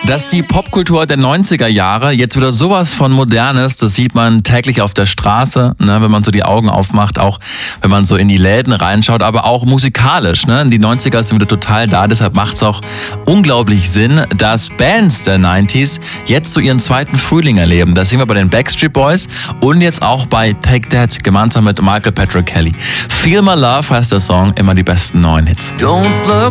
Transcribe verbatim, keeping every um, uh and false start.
Dass die Popkultur der neunziger Jahre jetzt wieder sowas von modern ist, das sieht man täglich auf der Straße, ne, wenn man so die Augen aufmacht, auch wenn man so in die Läden reinschaut, aber auch musikalisch. Ne? Die neunziger sind wieder total da, deshalb macht es auch unglaublich Sinn, dass Bands der neunziger jetzt so ihren zweiten Frühling erleben. Das sehen wir bei den Backstreet Boys und jetzt auch bei Take That, gemeinsam mit Michael Patrick Kelly. Feel My Love heißt der Song, immer die besten neuen Hits. Don't look